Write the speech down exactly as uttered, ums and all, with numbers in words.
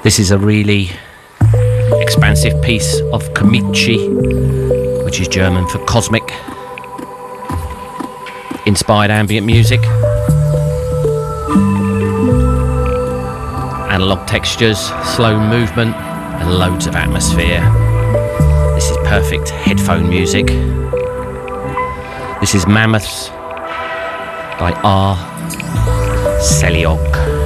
This is a really expansive piece of Komichi, which is German for cosmic, inspired ambient music, analog textures, slow movement, and loads of atmosphere. This is perfect headphone music. This is Mammoths by R. Seliog.